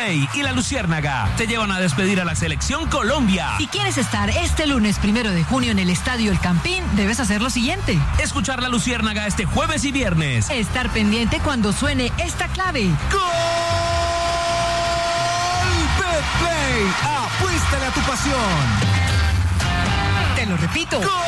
Betplay y La Luciérnaga te llevan a despedir a la Selección Colombia. Si quieres estar este lunes 1 de junio en el Estadio El Campín, debes hacer lo siguiente: escuchar La Luciérnaga este jueves y viernes. Estar pendiente cuando suene esta clave. ¡Gol! Betplay, apuéstale a tu pasión. Te lo repito. ¡Gol!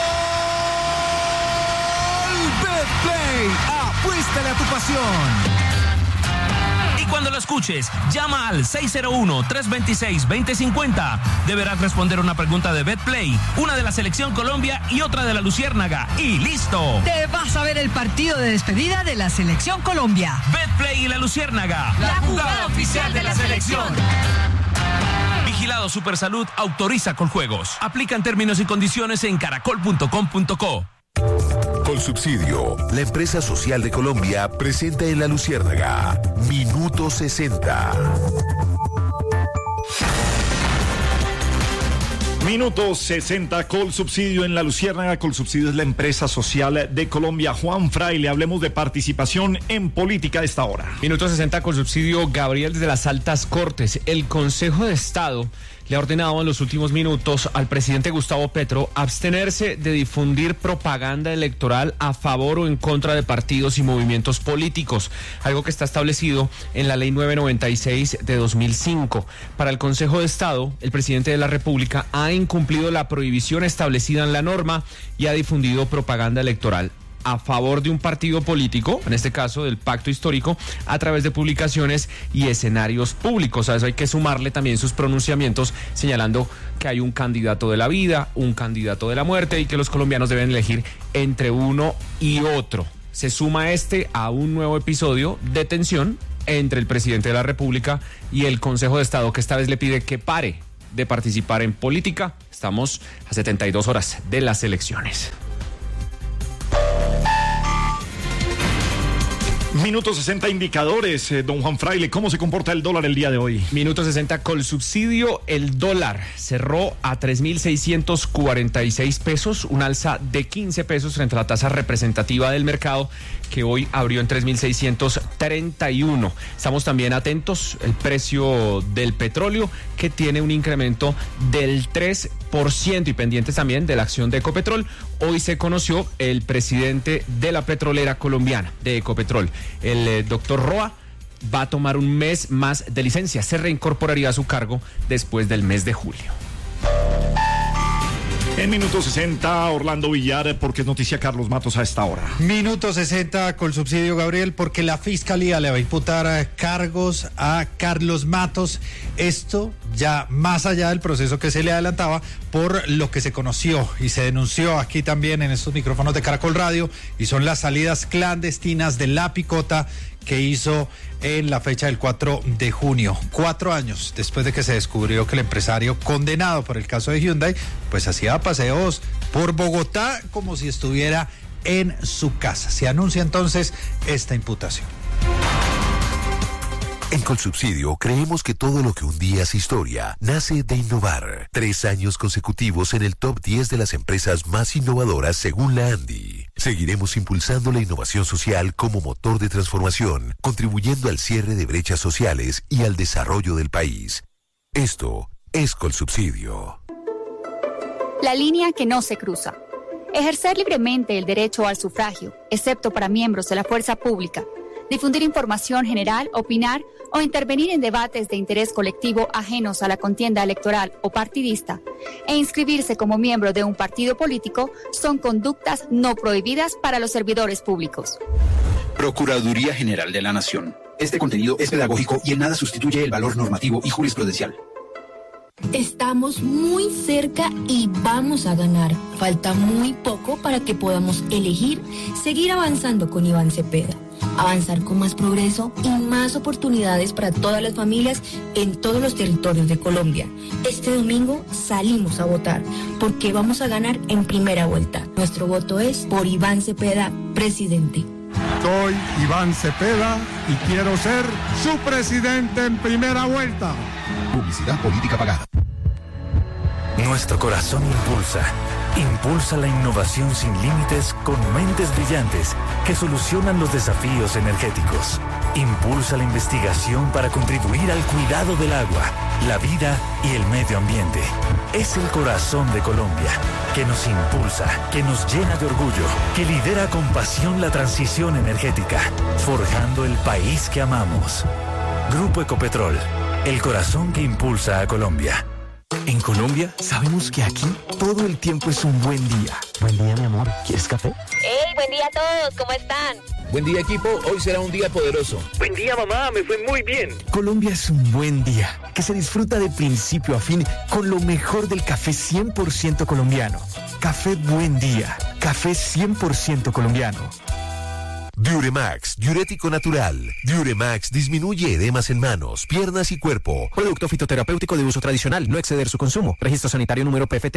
Betplay, apuéstale a tu pasión. Y cuando lo escuches, llama al 601-326-2050. Deberás responder una pregunta de Betplay, una de la Selección Colombia y otra de La Luciérnaga. ¡Y listo! Te vas a ver el partido de despedida de la Selección Colombia. Betplay y La Luciérnaga, la jugada oficial de la selección. Vigilado Supersalud, autoriza Coljuegos. Aplican términos y condiciones en caracol.com.co. Colsubsidio, la empresa social de Colombia, presenta en La Luciérnaga Minuto 60. Minuto 60, Colsubsidio en La Luciérnaga. Colsubsidio es la empresa social de Colombia. Juan Fraile, hablemos de participación en política a esta hora. Minuto 60, Colsubsidio. Gabriel, desde las altas cortes, el Consejo de Estado le ha ordenado en los últimos minutos al presidente Gustavo Petro abstenerse de difundir propaganda electoral a favor o en contra de partidos y movimientos políticos, algo que está establecido en la Ley 996 de 2005. Para el Consejo de Estado, el presidente de la República ha incumplido la prohibición establecida en la norma y ha difundido propaganda electoral a favor de un partido político, en este caso del Pacto Histórico, a través de publicaciones y escenarios públicos. A eso hay que sumarle también sus pronunciamientos señalando que hay un candidato de la vida, un candidato de la muerte y que los colombianos deben elegir entre uno y otro. Se suma a un nuevo episodio de tensión entre el presidente de la República y el Consejo de Estado, que esta vez le pide que pare de participar en política. Estamos a 72 horas de las elecciones. Minuto 60, indicadores, don Juan Fraile, ¿cómo se comporta el dólar el día de hoy? Minuto 60, Colsubsidio. El dólar cerró a 3.646 pesos, un alza de 15 pesos frente a la tasa representativa del mercado, que hoy abrió en 3.631. Estamos también atentos al precio del petróleo, que tiene un incremento del 3%, y pendientes también de la acción de Ecopetrol. Hoy se conoció el presidente de la petrolera colombiana, de Ecopetrol, el doctor Roa. Va a tomar un mes más de licencia. Se reincorporaría a su cargo después del mes de julio. En minuto 60, Orlando Villar, porque es noticia Carlos Matos a esta hora. Minuto 60, Colsubsidio, Gabriel, porque la Fiscalía le va a imputar cargos a Carlos Matos. Esto ya más allá del proceso que se le adelantaba por lo que se conoció y se denunció aquí también en estos micrófonos de Caracol Radio, y son las salidas clandestinas de La Picota que hizo en la fecha del 4 de junio, 4 años después de que se descubrió que el empresario condenado por el caso de Hyundai, pues hacía paseos por Bogotá como si estuviera en su casa. Se anuncia entonces esta imputación. En Colsubsidio creemos que todo lo que un día es historia nace de innovar. 3 años consecutivos en el top 10 de las empresas más innovadoras según la ANDI. Seguiremos impulsando la innovación social como motor de transformación, contribuyendo al cierre de brechas sociales y al desarrollo del país. Esto es Colsubsidio. La línea que no se cruza. Ejercer libremente el derecho al sufragio, excepto para miembros de la fuerza pública. Difundir información general, opinar o intervenir en debates de interés colectivo ajenos a la contienda electoral o partidista, e inscribirse como miembro de un partido político son conductas no prohibidas para los servidores públicos. Procuraduría General de la Nación. Este contenido es pedagógico y en nada sustituye el valor normativo y jurisprudencial. Estamos muy cerca y vamos a ganar. Falta muy poco para que podamos elegir seguir avanzando con Iván Cepeda. Avanzar con más progreso y más oportunidades para todas las familias en todos los territorios de Colombia. Este domingo salimos a votar porque vamos a ganar en primera vuelta. Nuestro voto es por Iván Cepeda, presidente. Soy Iván Cepeda y quiero ser su presidente en primera vuelta. Publicidad política pagada. Nuestro corazón impulsa la innovación sin límites con mentes brillantes que solucionan los desafíos energéticos. Impulsa la investigación para contribuir al cuidado del agua, la vida y el medio ambiente. Es el corazón de Colombia, que nos impulsa, que nos llena de orgullo, que lidera con pasión la transición energética, forjando el país que amamos. Grupo Ecopetrol, el corazón que impulsa a Colombia. En Colombia sabemos que aquí todo el tiempo es un buen día. Buen día, mi amor. ¿Quieres café? ¡Hey, buen día a todos! ¿Cómo están? Buen día, equipo. Hoy será un día poderoso. Buen día, mamá. Me fue muy bien. Colombia es un buen día que se disfruta de principio a fin con lo mejor del café 100% colombiano. Café Buen Día. Café 100% colombiano. Diuremax, diurético natural. Diuremax disminuye edemas en manos, piernas y cuerpo. Producto fitoterapéutico de uso tradicional, no exceder su consumo. Registro sanitario número PFT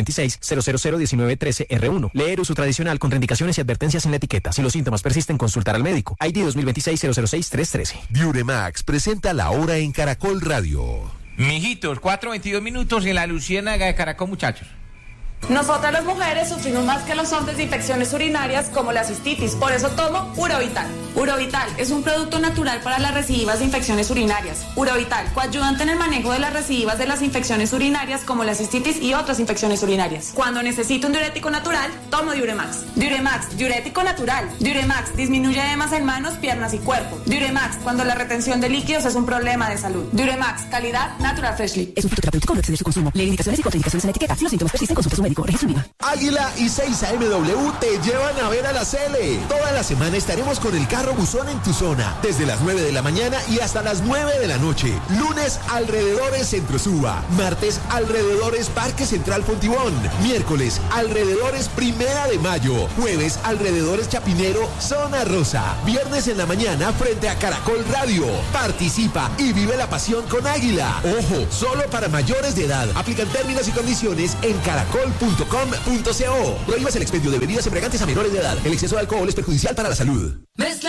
2026-0001913-R1. Leer uso tradicional, contraindicaciones y advertencias en la etiqueta. Si los síntomas persisten, consultar al médico. ID 2026-006-313. Diuremax presenta La Hora en Caracol Radio. Mijitos, 4:22 en la Luciérnaga de Caracol, muchachos. Nosotras las mujeres sufrimos más que los hombres de infecciones urinarias como la cistitis, por eso tomo Urovital. Urovital es un producto natural para las recidivas de infecciones urinarias. Urovital, coayudante en el manejo de las recidivas de las infecciones urinarias como la cistitis y otras infecciones urinarias. Cuando necesito un diurético natural, tomo Diuremax. Diuremax, diurético natural. Diuremax, disminuye edemas en manos, piernas y cuerpo. Diuremax, cuando la retención de líquidos es un problema de salud. Diuremax, calidad Natural Freshly. Es un fitoterapéutico, no exceder su consumo. Lee indicaciones y contraindicaciones en la etiqueta. Si los síntomas persisten, consulte a su médico. Águila y 6AMW te llevan a ver a la Cele. Toda la semana estaremos con el carro buzón en tu zona, desde las 9 de la mañana y hasta las 9 de la noche. Lunes, alrededores Centro Suba. Martes, alrededores Parque Central Fontibón. Miércoles, alrededores Primera de Mayo. Jueves, alrededores Chapinero, Zona Rosa. Viernes en la mañana, frente a Caracol Radio. Participa y vive la pasión con Águila. Ojo, solo para mayores de edad. Aplican términos y condiciones en caracol.com.co. Prohíbas el expendio de bebidas embriagantes a menores de edad. El exceso de alcohol es perjudicial para la salud.